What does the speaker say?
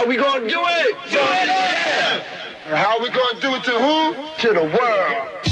How we gonna do it? Do it again! And how we gonna do it to who? To the world.